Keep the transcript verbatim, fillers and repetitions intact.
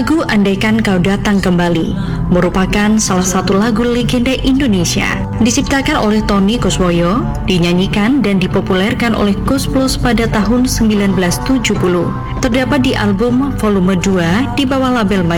Lagu Andaikan Kau Datang Kembali merupakan salah satu lagu legenda Indonesia, diciptakan oleh Tony Kuswoyo, dinyanyikan dan dipopulerkan oleh Koes Plus pada tahun seribu sembilan ratus tujuh puluh. Terdapat di album volume dua di bawah label